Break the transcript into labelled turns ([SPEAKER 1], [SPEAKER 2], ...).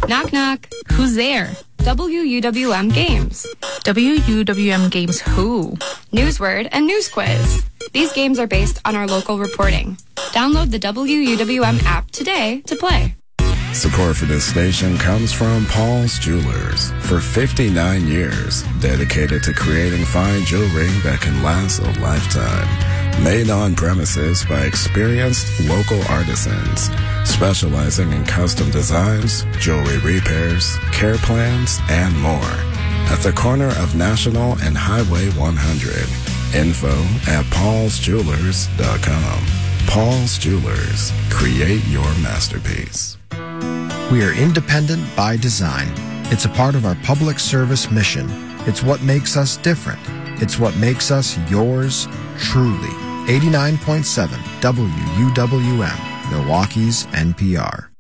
[SPEAKER 1] Knock, knock. Who's there? WUWM Games.
[SPEAKER 2] WUWM Games who?
[SPEAKER 1] Newsword and News Quiz. These games are based on our local reporting. Download the WUWM app today to play.
[SPEAKER 3] Support for this station comes from Paul's Jewelers. For 59 years, dedicated to creating fine jewelry that can last a lifetime. Made on premises by experienced local artisans, specializing in custom designs, jewelry repairs, care plans, and more. At the corner of National and Highway 100. Info at paulsjewelers.com. Paul's Jewelers. Create your masterpiece.
[SPEAKER 4] We are independent by design. It's a part of our public service mission. It's what makes us different. It's what makes us yours truly. 89.7 WUWM, Milwaukee's NPR.